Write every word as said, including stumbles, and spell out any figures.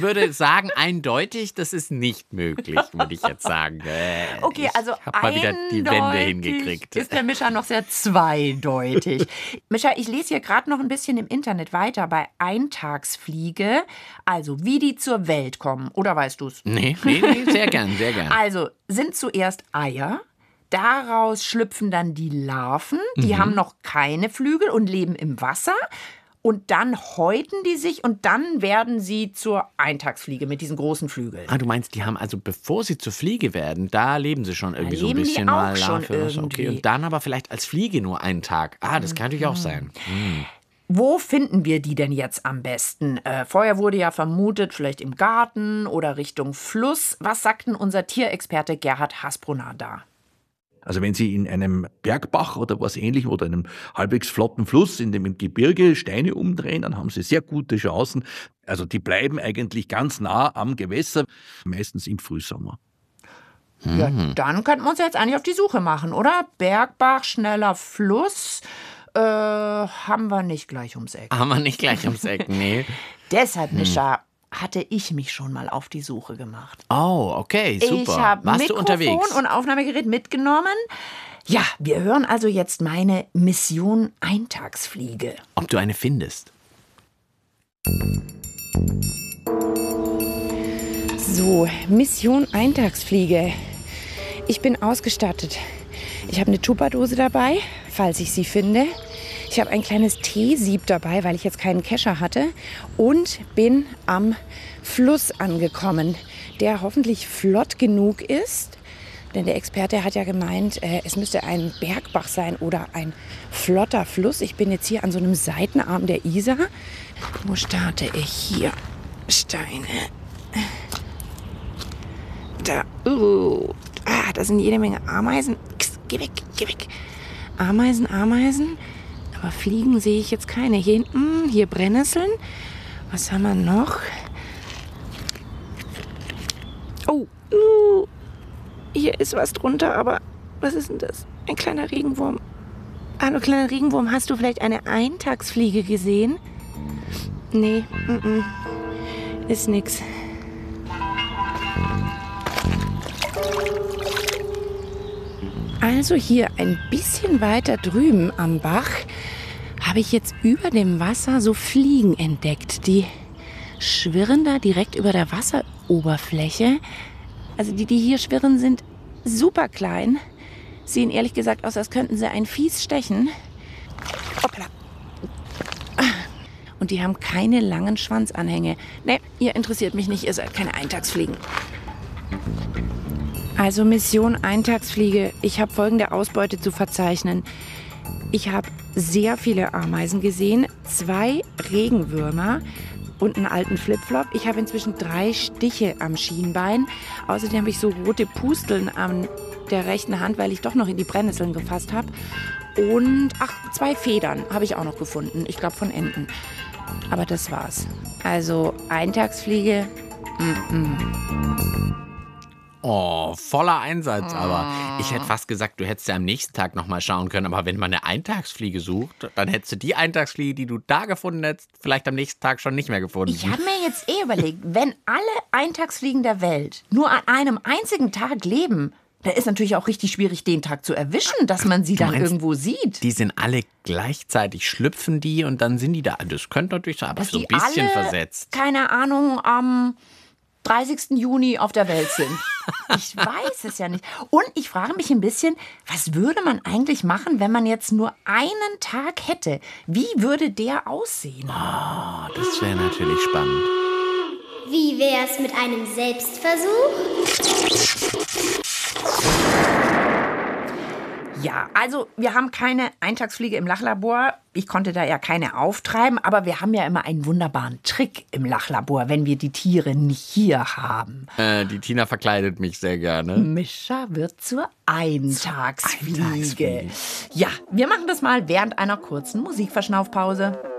würde sagen, eindeutig, das ist nicht möglich, würde ich jetzt sagen. Äh, Okay, also ich habe mal wieder die Wende hingekriegt. Ist der Mischa noch sehr zweideutig. Mischa, ich lese hier gerade noch ein bisschen im Internet weiter bei Eintagsfliege, also wie die zur Welt kommen. Oder weißt du es? Nee, nee, nee, sehr gern, sehr gern. Also sind zuerst Eier. Daraus schlüpfen dann die Larven, die mhm. haben noch keine Flügel und leben im Wasser. Und dann häuten die sich und dann werden sie zur Eintagsfliege mit diesen großen Flügeln. Ah, du meinst, die haben also, bevor sie zur Fliege werden, da leben sie schon irgendwie da so ein bisschen die auch mal schon Larve. irgendwie. Okay, und dann aber vielleicht als Fliege nur einen Tag. Ah, das kann natürlich auch sein. Hm. Wo finden wir die denn jetzt am besten? Äh, vorher wurde ja vermutet, vielleicht im Garten oder Richtung Fluss. Was sagt denn unser Tierexperte Gerhard Hasbrunner da? Also wenn Sie in einem Bergbach oder was Ähnlichem oder einem halbwegs flotten Fluss in dem im Gebirge Steine umdrehen, dann haben Sie sehr gute Chancen. Also die bleiben eigentlich ganz nah am Gewässer, meistens im Frühsommer. Ja, dann könnten wir uns jetzt eigentlich auf die Suche machen, oder? Bergbach, schneller Fluss, äh, haben wir nicht gleich ums Eck. Haben wir nicht gleich ums Eck, nee. Deshalb, Mischa, hatte ich mich schon mal auf die Suche gemacht. Oh, okay, super. Ich habe Warst Mikrofon du unterwegs? und Aufnahmegerät mitgenommen. Ja, wir hören also jetzt meine Mission Eintagsfliege. Ob du eine findest? So, Mission Eintagsfliege. Ich bin ausgestattet. Ich habe eine Tupperdose dabei, falls ich sie finde. Ich habe ein kleines Teesieb dabei, weil ich jetzt keinen Kescher hatte. Und bin am Fluss angekommen, der hoffentlich flott genug ist. Denn der Experte hat ja gemeint, äh, es müsste ein Bergbach sein oder ein flotter Fluss. Ich bin jetzt hier an so einem Seitenarm der Isar. Wo starte ich? Hier. Steine. Da. Uh, ah, da sind jede Menge Ameisen. Psst, geh weg, geh weg. Ameisen, Ameisen. Aber Fliegen sehe ich jetzt keine. Hier hinten, hier Brennnesseln. Was haben wir noch? Oh, uh, hier ist was drunter, aber was ist denn das? Ein kleiner Regenwurm. Hallo, kleiner Regenwurm, hast du vielleicht eine Eintagsfliege gesehen? Nee, mm-mm. Ist nix. Also hier ein bisschen weiter drüben am Bach habe ich jetzt über dem Wasser so Fliegen entdeckt. Die schwirren da direkt über der Wasseroberfläche. Also die, die hier schwirren, sind super klein. Sehen ehrlich gesagt aus, als könnten sie ein Fies stechen. Hoppla. Und die haben keine langen Schwanzanhänge. Ne, ihr interessiert mich nicht, ihr seid keine Eintagsfliegen. Also Mission Eintagsfliege. Ich habe folgende Ausbeute zu verzeichnen. Ich habe sehr viele Ameisen gesehen, zwei Regenwürmer und einen alten Flipflop. Ich habe inzwischen drei Stiche am Schienbein. Außerdem habe ich so rote Pusteln an der rechten Hand, weil ich doch noch in die Brennnesseln gefasst habe. Und, ach, zwei Federn habe ich auch noch gefunden. Ich glaube von Enten. Aber das war's. Also Eintagsfliege, mm-mm. Oh, voller Einsatz, aber ich hätte fast gesagt, du hättest ja am nächsten Tag nochmal schauen können, aber wenn man eine Eintagsfliege sucht, dann hättest du die Eintagsfliege, die du da gefunden hättest, vielleicht am nächsten Tag schon nicht mehr gefunden. Ich habe mir jetzt eh überlegt, wenn alle Eintagsfliegen der Welt nur an einem einzigen Tag leben, da ist natürlich auch richtig schwierig, den Tag zu erwischen, dass man sie Du dann meinst, irgendwo sieht. Die sind alle gleichzeitig, schlüpfen die und dann sind die da. Das könnte natürlich sein, aber Dass so ein die bisschen alle, versetzt. keine Ahnung, am dreißigsten Juni auf der Welt sind. Ich weiß es ja nicht. Und ich frage mich ein bisschen, was würde man eigentlich machen, wenn man jetzt nur einen Tag hätte? Wie würde der aussehen? Oh, das wäre natürlich spannend. Wie wär's mit einem Selbstversuch? Ja, also wir haben keine Eintagsfliege im Lachlabor. Ich konnte da ja keine auftreiben, aber wir haben ja immer einen wunderbaren Trick im Lachlabor, wenn wir die Tiere nicht hier haben. Äh, die Tina verkleidet mich sehr gerne. Mischa wird zur Eintagsfliege. Eintagsfliege. Ja, wir machen das mal während einer kurzen Musikverschnaufpause.